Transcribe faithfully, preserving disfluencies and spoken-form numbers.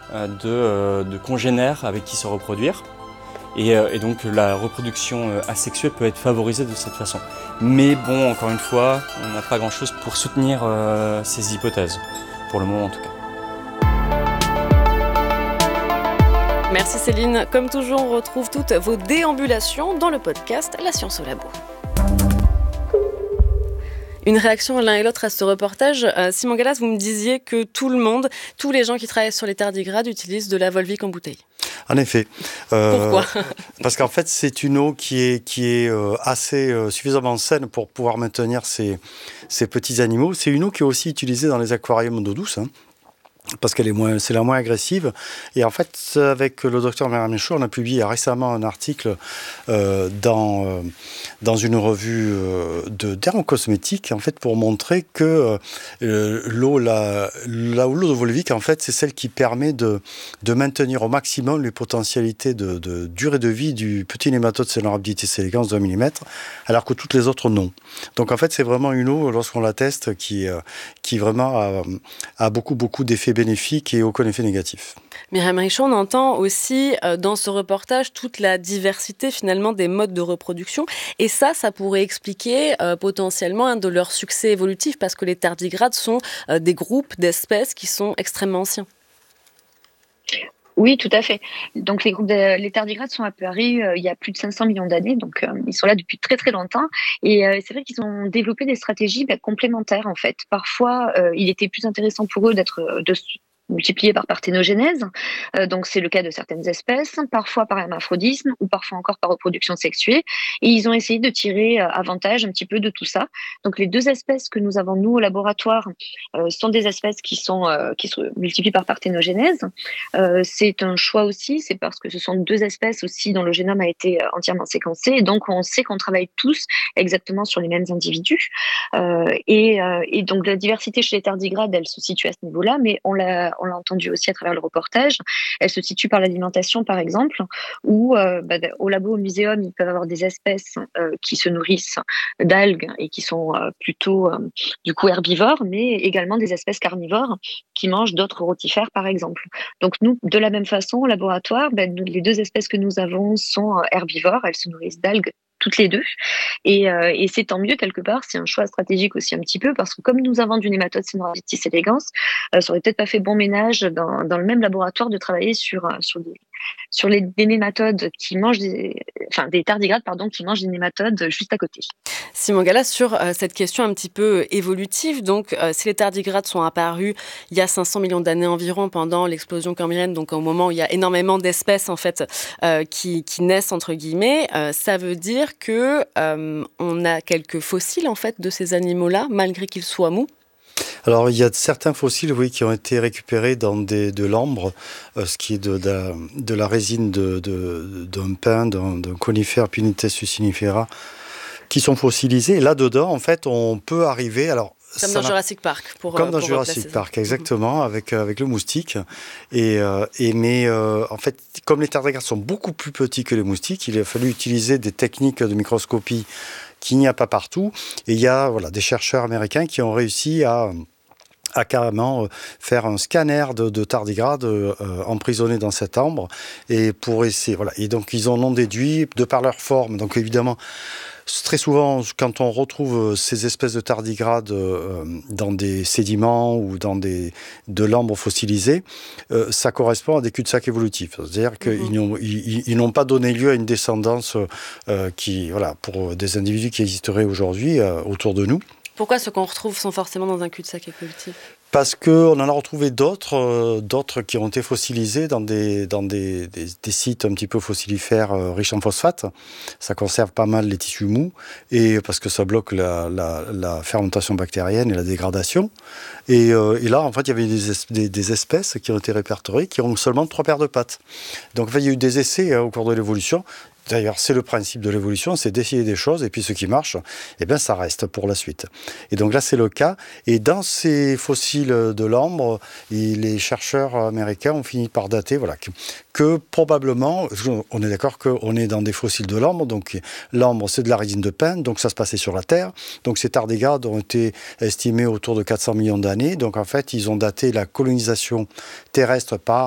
euh, de, euh, de congénères avec qui se reproduire. Et, euh, et donc la reproduction euh, asexuée peut être favorisée de cette façon. Mais bon, encore une fois, on n'a pas grand-chose pour soutenir euh, ces hypothèses, pour le moment en tout cas. Merci Céline. Comme toujours, on retrouve toutes vos déambulations dans le podcast La Science au Labo. Une réaction l'un et l'autre à ce reportage. Euh, Simon Gallas, vous me disiez que tout le monde, tous les gens qui travaillent sur les tardigrades utilisent de la Volvic en bouteille. En effet. Euh, Pourquoi ? Parce qu'en fait, c'est une eau qui est, qui est euh, assez euh, suffisamment saine pour pouvoir maintenir ces, ces petits animaux. C'est une eau qui est aussi utilisée dans les aquariums d'eau douce, hein, parce qu'elle est moins, c'est la moins agressive. Et en fait, avec le docteur Myriam Michaud, on a publié récemment un article euh, dans, euh, dans une revue euh, de dermocosmétique, en fait, pour montrer que euh, l'eau, la, la, l'eau de Volvic, en fait, c'est celle qui permet de, de maintenir au maximum les potentialités de, de durée de vie du petit nématode Caenorhabditis elegans de un millimètre, alors que toutes les autres, non. Donc, en fait, c'est vraiment une eau, lorsqu'on la teste, qui, euh, qui vraiment a, a beaucoup, beaucoup d'effets bénéfique et aucun effet négatif. Myriam Richaud, on entend aussi euh, dans ce reportage toute la diversité finalement des modes de reproduction et ça, ça pourrait expliquer euh, potentiellement un de leur succès évolutif parce que les tardigrades sont euh, des groupes d'espèces qui sont extrêmement anciens. Oui, tout à fait. Donc les groupes de, les tardigrades sont apparus euh, il y a plus de cinq cents millions d'années, donc euh, ils sont là depuis très très longtemps. Et euh, c'est vrai qu'ils ont développé des stratégies bah, complémentaires en fait. Parfois, euh, il était plus intéressant pour eux d'être de multipliés par parthénogénèse, euh, donc c'est le cas de certaines espèces, parfois par hermaphrodisme ou parfois encore par reproduction sexuée, et ils ont essayé de tirer euh, avantage un petit peu de tout ça. Donc les deux espèces que nous avons nous au laboratoire euh, sont des espèces qui sont euh, qui se multiplient par parthénogénèse. Euh, c'est un choix aussi, c'est parce que ce sont deux espèces aussi dont le génome a été euh, entièrement séquencé, et donc on sait qu'on travaille tous exactement sur les mêmes individus. Euh, et, euh, et donc la diversité chez les tardigrades, elle se situe à ce niveau-là, mais on l'a on l'a entendu aussi à travers le reportage, elle se situe par l'alimentation par exemple, où euh, bah, au labo, au muséum, ils peuvent avoir des espèces euh, qui se nourrissent d'algues et qui sont euh, plutôt euh, du coup herbivores, mais également des espèces carnivores qui mangent d'autres rotifères par exemple. Donc nous, de la même façon, au laboratoire, bah, les deux espèces que nous avons sont herbivores, elles se nourrissent d'algues toutes les deux. Et, euh, et c'est tant mieux quelque part, c'est un choix stratégique aussi un petit peu, parce que comme nous avons du nématode Caenorhabditis elegans, euh, ça aurait peut-être pas fait bon ménage dans, dans le même laboratoire de travailler sur, sur, des, sur les, des nématodes qui mangent des, enfin des tardigrades pardon, qui mangent des nématodes juste à côté. Simon Gallas, sur euh, cette question un petit peu évolutive, donc euh, si les tardigrades sont apparus il y a cinq cents millions d'années environ pendant l'explosion cambrienne, donc au moment où il y a énormément d'espèces en fait euh, qui, qui naissent entre guillemets, euh, ça veut dire que euh, on a quelques fossiles en fait de ces animaux-là, malgré qu'ils soient mous. Alors, il y a certains fossiles, oui, qui ont été récupérés dans des, de l'ambre, euh, ce qui est de, de, de la résine de, de, d'un pin, d'un, d'un conifère Pinnites sucinifera, qui sont fossilisés. Et là-dedans, en fait, on peut arriver... Alors, Comme dans Jurassic Park. Pour, Comme dans pour Jurassic Park, exactement, avec, avec le moustique. Et, euh, et, mais euh, en fait, comme les tardigrades sont beaucoup plus petits que les moustiques, il a fallu utiliser des techniques de microscopie qu'il n'y a pas partout. Et il y a voilà, des chercheurs américains qui ont réussi à... à carrément faire un scanner de, de tardigrades euh, emprisonnés dans cette ambre et pour essayer, voilà. Et donc ils en ont déduit de par leur forme. Donc évidemment, très souvent, quand on retrouve ces espèces de tardigrades euh, dans des sédiments ou dans des, de l'ambre fossilisée, euh, ça correspond à des cul-de-sac évolutifs. C'est-à-dire qu'ils mmh. n'ont, ils, ils n'ont pas donné lieu à une descendance euh, qui, voilà, pour des individus qui existeraient aujourd'hui euh, autour de nous. Pourquoi ceux qu'on retrouve sont forcément dans un cul-de-sac évolutif ? Parce qu'on en a retrouvé d'autres, euh, d'autres qui ont été fossilisés dans, des, dans des, des, des sites un petit peu fossilifères euh, riches en phosphate. Ça conserve pas mal les tissus mous, et parce que ça bloque la, la, la fermentation bactérienne et la dégradation. Et, euh, et là, en fait, il y avait des, des, des espèces qui ont été répertoriées qui ont seulement trois paires de pattes. Donc, en fait, il y a eu des essais hein, au cours de l'évolution. D'ailleurs, c'est le principe de l'évolution, c'est d'essayer des choses, et puis ce qui marche, eh bien, ça reste pour la suite. Et donc là, c'est le cas. Et dans ces fossiles de l'ambre, les chercheurs américains ont fini par dater, voilà, que, que probablement, on est d'accord qu'on est dans des fossiles de l'ambre, donc l'ambre, c'est de la résine de pin, donc ça se passait sur la Terre. Donc ces tardigrades ont été estimés autour de quatre cents millions d'années. Donc en fait, ils ont daté la colonisation terrestre par